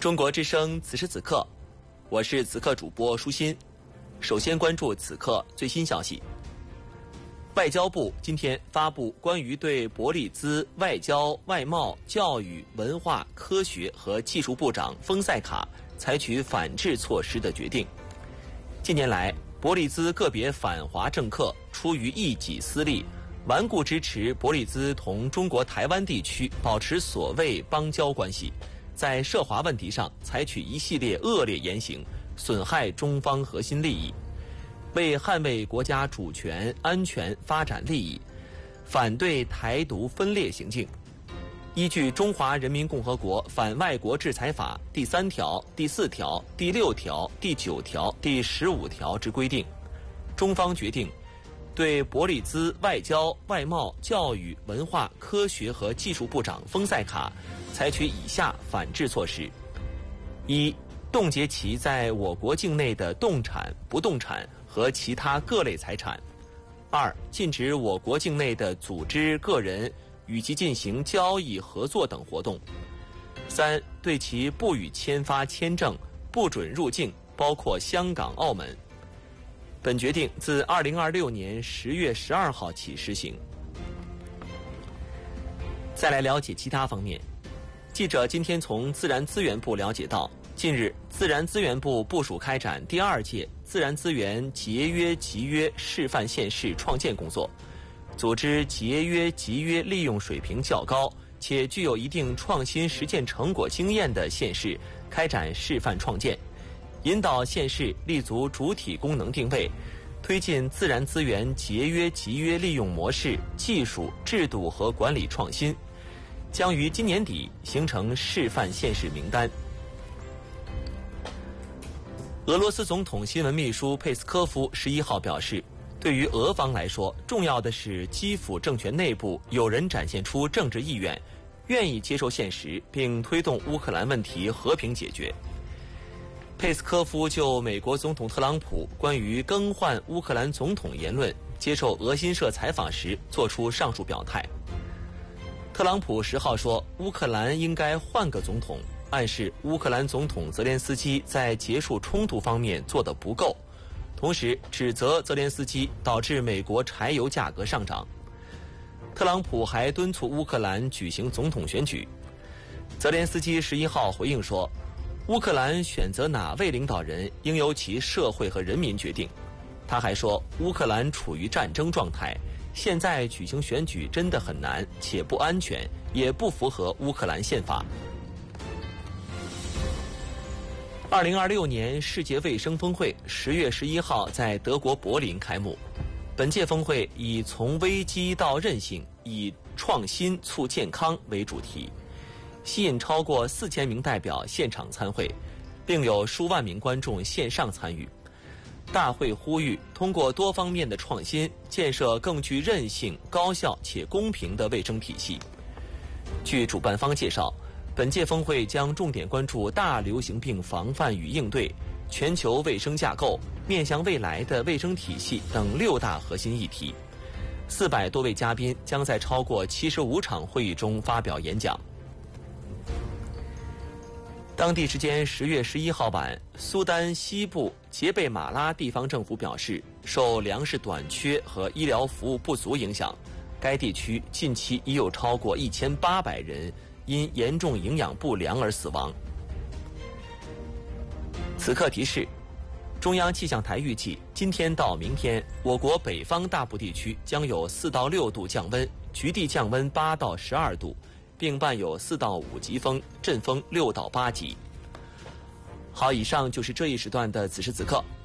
中国之声此时此刻，我是此刻主播舒心。首先关注此刻最新消息。外交部今天发布关于对伯利兹外交、外贸、教育、文化、科学和技术部长丰塞卡采取反制措施的决定。近年来，伯利兹个别反华政客出于一己私利，顽固支持伯利兹同中国台湾地区保持所谓邦交关系，在涉华问题上采取一系列恶劣言行，损害中方核心利益。为捍卫国家主权、安全、发展利益，反对台独分裂行径，依据《中华人民共和国反外国制裁法》第3条、第4条、第6条、第9条、第15条之规定，中方决定对伯利兹外交、外贸、教育、文化、科学和技术部长丰塞卡采取以下反制措施：一、冻结其在我国境内的动产、不动产和其他各类财产；二、禁止我国境内的组织、个人与其进行交易、合作等活动；三、对其不予签发签证，不准入境，包括香港、澳门。本决定自2026年10月12号起施行。再来了解其他方面。记者今天从自然资源部了解到，近日自然资源部部署开展第2届自然资源节约集约示范县市创建工作，组织节约集约利用水平较高且具有一定创新实践成果经验的县市开展示范创建，引导县市立足主体功能定位，推进自然资源节约集约利用模式、技术、制度和管理创新，将于今年底形成示范县市名单。俄罗斯总统新闻秘书佩斯科夫11号表示，对于俄方来说，重要的是基辅政权内部有人展现出政治意愿，愿意接受现实，并推动乌克兰问题和平解决。佩斯科夫就美国总统特朗普关于更换乌克兰总统言论接受俄新社采访时作出上述表态。特朗普10号说，乌克兰应该换个总统，暗示乌克兰总统泽连斯基在结束冲突方面做得不够，同时指责泽连斯基导致美国柴油价格上涨。特朗普还敦促乌克兰举行总统选举。泽连斯基11号回应说，乌克兰选择哪位领导人应由其社会和人民决定。他还说，乌克兰处于战争状态，现在举行选举真的很难，且不安全，也不符合乌克兰宪法。2026年世界卫生峰会10月11号在德国柏林开幕。本届峰会以从危机到韧性，以创新促健康为主题，吸引超过4000名代表现场参会，并有数万名观众线上参与。大会呼吁通过多方面的创新，建设更具韧性、高效且公平的卫生体系。据主办方介绍，本届峰会将重点关注大流行病防范与应对、全球卫生架构、面向未来的卫生体系等6大核心议题。400多位嘉宾将在超过75场会议中发表演讲。当地时间10月11号晚，苏丹西部杰贝马拉地方政府表示，受粮食短缺和医疗服务不足影响，该地区近期已有超过1800人因严重营养不良而死亡。此刻提示，中央气象台预计，今天到明天，我国北方大部地区将有4到6度降温，局地降温8到12度，并伴有4到5级风，阵风6到8级。好，以上就是这一时段的此时此刻。